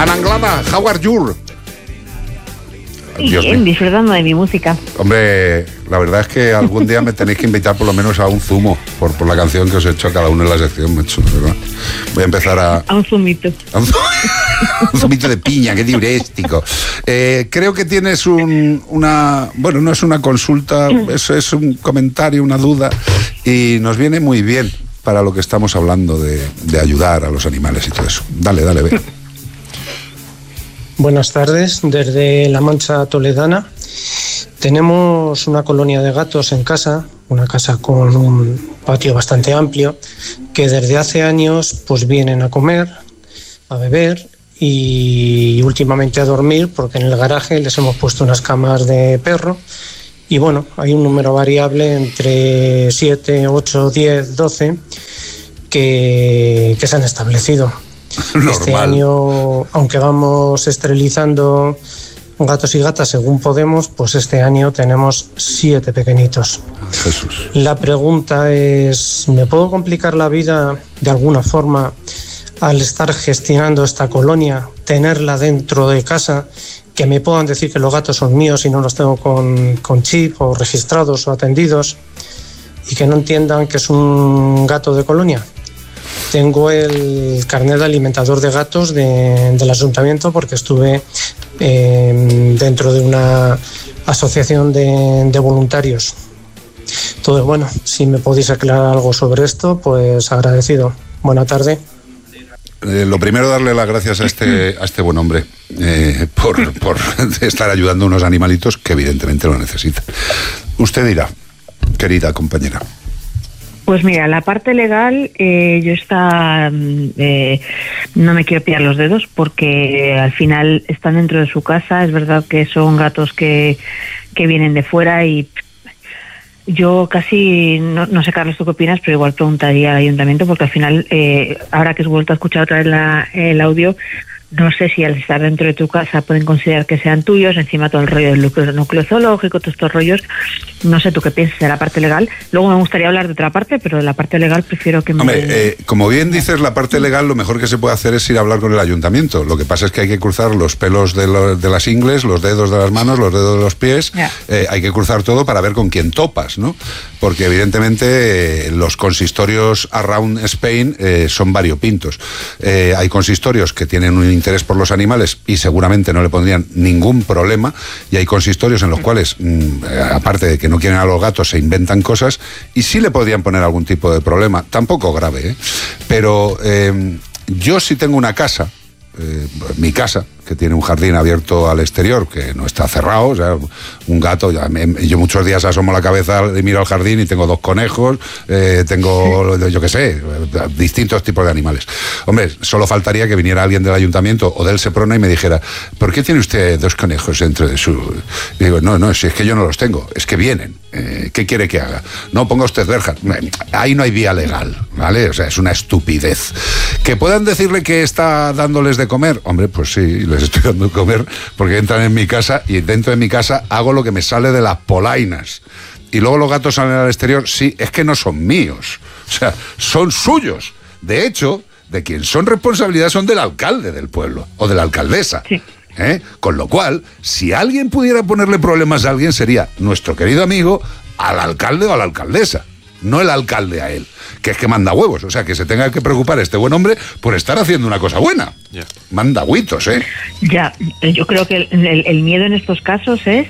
Ananglada, how are you? Bien, disfrutando de mi música. Hombre, la verdad es que algún día me tenéis que invitar por lo menos a un zumo por la canción que os he hecho a cada uno en la sección, macho, ¿verdad? Voy a empezar a un zumito. Un zumito de piña, qué diurético. Creo que tienes una... Bueno, no es una consulta, es un comentario, una duda, y nos viene muy bien para lo que estamos hablando de ayudar a los animales y todo eso. Dale, ve. Buenas tardes, desde La Mancha toledana. Tenemos una colonia de gatos en casa, una casa con un patio bastante amplio, que desde hace años pues vienen a comer, a beber y últimamente a dormir, porque en el garaje les hemos puesto unas camas de perro y bueno, hay un número variable entre 7, 8, 10, 12 que se han establecido. Normal. Este año, aunque vamos esterilizando gatos y gatas según podemos, pues este año tenemos 7 pequeñitos. Jesús. La pregunta es, ¿me puedo complicar la vida de alguna forma al estar gestionando esta colonia, tenerla dentro de casa, que me puedan decir que los gatos son míos y no los tengo con chip o registrados o atendidos y que no entiendan que es un gato de colonia? Tengo el carnet de alimentador de gatos del ayuntamiento porque estuve dentro de una asociación de voluntarios. Entonces, bueno, si me podéis aclarar algo sobre esto, pues agradecido. Buena tarde. Lo primero, darle las gracias a este buen hombre por estar ayudando a unos animalitos que evidentemente lo necesitan. Usted dirá, querida compañera. Pues mira, la parte legal, yo no me quiero pillar los dedos porque al final están dentro de su casa. Es verdad que son gatos que vienen de fuera y yo casi, no sé, Carlos, tú qué opinas, pero igual preguntaría al ayuntamiento porque al final, ahora que has vuelto a escuchar otra vez el audio, no sé si al estar dentro de tu casa pueden considerar que sean tuyos, encima todo el rollo del núcleo zoológico, todos estos rollos. No sé tú qué piensas de la parte legal. Luego me gustaría hablar de otra parte, pero de la parte legal prefiero que me... Hombre, como bien dices, la parte legal lo mejor que se puede hacer es ir a hablar con el ayuntamiento. Lo que pasa es que hay que cruzar los pelos de las ingles, los dedos de las manos, los dedos de los pies. Hay que cruzar todo para ver con quién topas, ¿no? Porque evidentemente los consistorios around Spain son variopintos. Hay consistorios que tienen un interés por los animales y seguramente no le pondrían ningún problema, y hay consistorios en los cuales, aparte de que no quieren a los gatos, se inventan cosas y sí le podrían poner algún tipo de problema, tampoco grave, pero yo sí tengo una casa, mi casa, que tiene un jardín abierto al exterior, que no está cerrado, o sea, un gato, yo muchos días asomo la cabeza y miro al jardín y tengo 2 conejos, tengo, yo qué sé, distintos tipos de animales. Hombre, solo faltaría que viniera alguien del ayuntamiento o del Seprona y me dijera, ¿por qué tiene usted 2 conejos dentro de su...? Y digo, no, si es que yo no los tengo, es que vienen. ¿Qué quiere que haga? No, ponga usted verjas. Ahí no hay vía legal, ¿vale? O sea, es una estupidez. Que puedan decirle que está dándoles de comer, hombre, pues sí, les estoy dando de comer porque entran en mi casa y dentro de mi casa hago lo que me sale de las polainas. Y luego los gatos salen al exterior, sí, es que no son míos, o sea, son suyos. De hecho, de quien son responsabilidad son del alcalde del pueblo o de la alcaldesa. Sí. Con lo cual, si alguien pudiera ponerle problemas a alguien, sería nuestro querido amigo al alcalde o a la alcaldesa, no el alcalde a él, que es que manda huevos. O sea, que se tenga que preocupar este buen hombre por estar haciendo una cosa buena. Yeah. Manda huitos, Ya, yo creo que el miedo en estos casos es,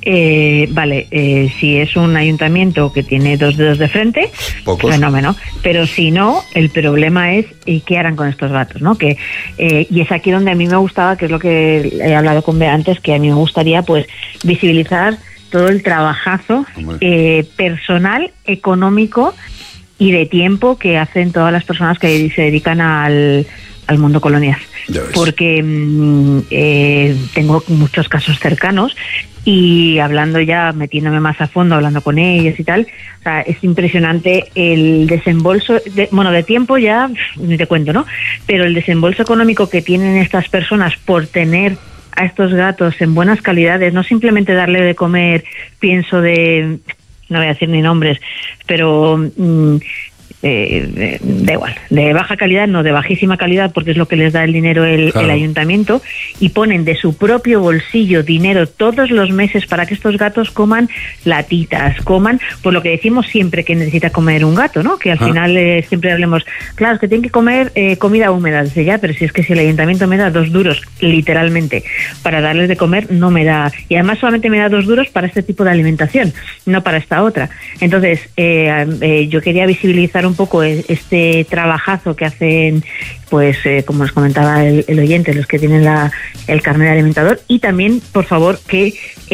si es un ayuntamiento que tiene 2 dedos de frente, pocos, fenómeno. Pero si no, el problema es qué harán con estos gatos, ¿no? Y es aquí donde a mí me gustaba, que es lo que he hablado con Bea antes, que a mí me gustaría pues visibilizar todo el trabajazo personal, económico y de tiempo que hacen todas las personas que se dedican al mundo colonias. Porque tengo muchos casos cercanos y hablando ya, metiéndome más a fondo, hablando con ellos y tal, o sea, es impresionante el desembolso, de tiempo ya, ni te cuento, ¿no? Pero el desembolso económico que tienen estas personas por tener a estos gatos en buenas calidades, no simplemente darle de comer, pienso no voy a decir ni nombres, pero da igual, de baja calidad, no, de bajísima calidad, porque es lo que les da el dinero el ayuntamiento, y ponen de su propio bolsillo dinero todos los meses para que estos gatos coman latitas, coman, por lo que decimos siempre que necesita comer un gato, ¿no? Que al final siempre hablemos, claro, es que tienen que comer comida húmeda, dice ya, pero si es que si el ayuntamiento me da 2 duros, literalmente, para darles de comer, no me da, y además solamente me da 2 duros para este tipo de alimentación, no para esta otra. Entonces, yo quería visibilizar un poco este trabajazo que hacen, pues como nos comentaba el oyente, los que tienen el carnet de alimentador, y también, por favor, que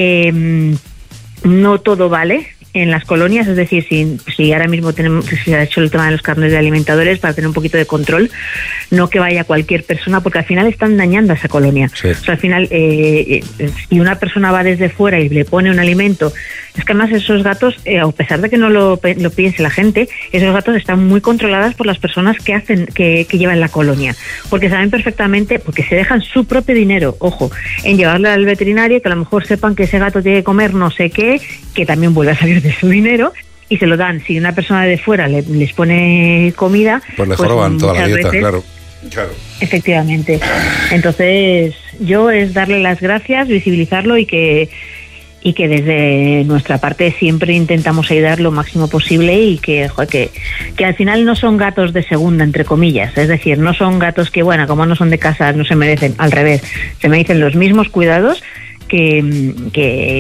no todo vale en las colonias, es decir, si ahora mismo se ha hecho el tema de los carnets de alimentadores para tener un poquito de control, no que vaya cualquier persona, porque al final están dañando a esa colonia. Sí. O sea, al final, si una persona va desde fuera y le pone un alimento, es que además esos gatos, a pesar de que no lo piense la gente, esos gatos están muy controlados por las personas que llevan la colonia, porque saben perfectamente, porque se dejan su propio dinero, ojo, en llevarlo al veterinario, que a lo mejor sepan que ese gato tiene que comer no sé qué, que también vuelve a salir de su dinero, y se lo dan. Si una persona de fuera les pone comida, pues le joroban toda la dieta, claro. Efectivamente. Entonces, yo es darle las gracias, visibilizarlo y que desde nuestra parte siempre intentamos ayudar lo máximo posible, y que al final no son gatos de segunda, entre comillas, es decir, no son gatos que, bueno, como no son de casa, no se merecen, al revés, se merecen los mismos cuidados que